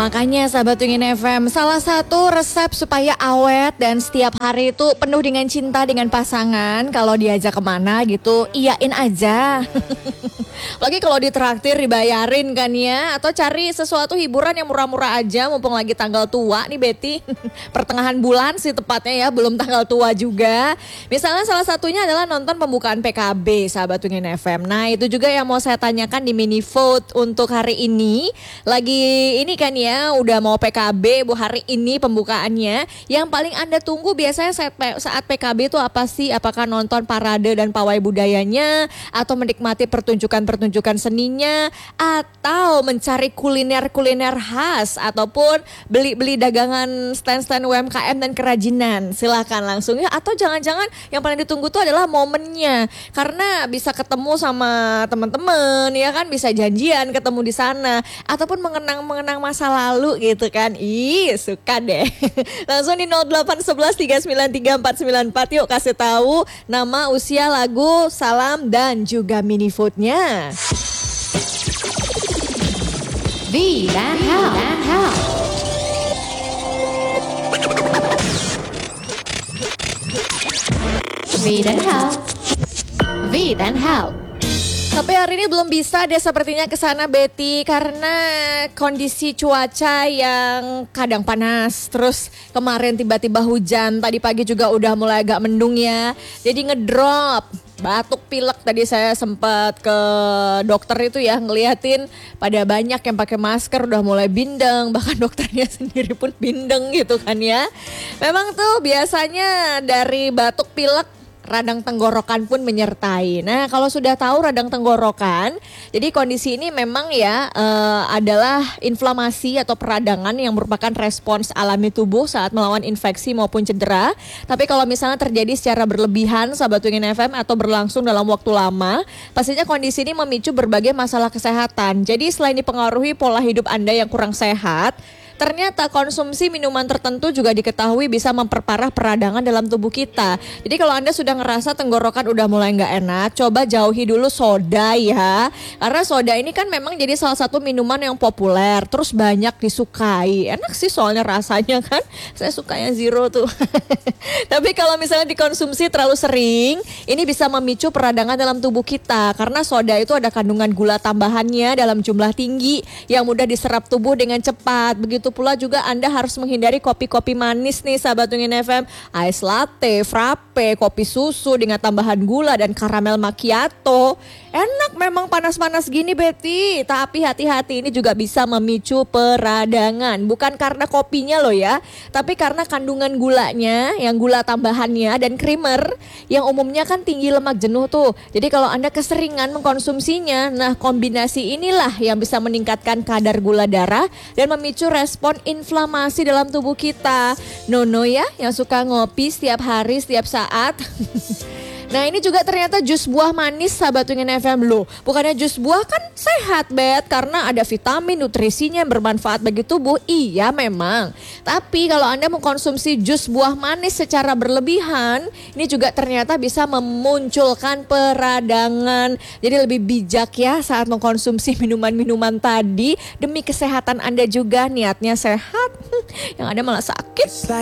Makanya sahabat Wingin FM, salah satu resep supaya awet dan setiap hari itu penuh dengan cinta dengan pasangan, kalau diajak kemana gitu, iyain aja. Lagi kalau ditraktir dibayarin kan ya, atau cari sesuatu hiburan yang murah-murah aja mumpung lagi tanggal tua nih Betty. Pertengahan bulan sih tepatnya ya, belum tanggal tua juga. Misalnya salah satunya adalah nonton pembukaan PKB sahabat Wingin FM. Nah itu juga yang mau saya tanyakan di mini vote untuk hari ini. Lagi ini kan ya, udah mau PKB Bu, hari ini pembukaannya. Yang paling Anda tunggu biasanya saat PKB itu apa sih? Apakah nonton parade dan pawai budayanya, atau menikmati pertunjukan seninya, atau mencari kuliner-kuliner khas, ataupun beli-beli dagangan stand-stand UMKM dan kerajinan? Silakan langsung ya. Atau jangan-jangan yang paling ditunggu tuh adalah momennya, karena bisa ketemu sama teman-teman ya kan, bisa janjian ketemu di sana, ataupun mengenang masa lalu gitu kan. Ih, suka deh. Langsung di 0811393494 yuk, kasih tahu nama, usia, lagu, salam, dan juga mini vote-nya. V dan Hell. V dan Hell. Tapi hari ini belum bisa deh sepertinya ke sana Betty, karena kondisi cuaca yang kadang panas, terus kemarin tiba-tiba hujan, tadi pagi juga udah mulai agak mendung ya. Jadi ngedrop, batuk pilek, tadi saya sempat ke dokter itu ya, ngeliatin pada banyak yang pakai masker udah mulai bindeng, bahkan dokternya sendiri pun bindeng gitu kan ya. Memang tuh biasanya dari batuk pilek radang tenggorokan pun menyertai. Nah kalau sudah tahu radang tenggorokan, jadi kondisi ini memang ya adalah inflamasi atau peradangan yang merupakan respons alami tubuh saat melawan infeksi maupun cedera. Tapi kalau misalnya terjadi secara berlebihan sahabat Wingin FM atau berlangsung dalam waktu lama, pastinya kondisi ini memicu berbagai masalah kesehatan. Jadi selain dipengaruhi pola hidup Anda yang kurang sehat, ternyata konsumsi minuman tertentu juga diketahui bisa memperparah peradangan dalam tubuh kita. Jadi kalau Anda sudah ngerasa tenggorokan udah mulai nggak enak, coba jauhi dulu soda ya. Karena soda ini kan memang jadi salah satu minuman yang populer, terus banyak disukai. Enak sih soalnya rasanya kan. Saya suka yang zero tuh. Tapi kalau misalnya dikonsumsi terlalu sering, ini bisa memicu peradangan dalam tubuh kita. Karena soda itu ada kandungan gula tambahannya dalam jumlah tinggi yang mudah diserap tubuh dengan cepat. Begitu pula juga Anda harus menghindari kopi-kopi manis nih sahabat Wingin FM. Ice latte, frappe, kopi susu dengan tambahan gula, dan karamel macchiato. Enak memang panas-panas gini Betty, tapi hati-hati, ini juga bisa memicu peradangan. Bukan karena kopinya loh ya, tapi karena kandungan gulanya, yang gula tambahannya dan creamer yang umumnya kan tinggi lemak jenuh tuh. Jadi kalau Anda keseringan mengkonsumsinya, nah kombinasi inilah yang bisa meningkatkan kadar gula darah dan memicu respon inflamasi dalam tubuh kita. Nono ya yang suka ngopi setiap hari, setiap saat. Nah ini juga ternyata jus buah manis sahabat Wingin FM loh. Bukannya jus buah kan sehat Bet, karena ada vitamin, nutrisinya yang bermanfaat bagi tubuh. Iya memang. Tapi kalau Anda mengkonsumsi jus buah manis secara berlebihan, ini juga ternyata bisa memunculkan peradangan. Jadi lebih bijak ya saat mengkonsumsi minuman-minuman tadi, demi kesehatan Anda juga, niatnya sehat. Yang ada malah sakit.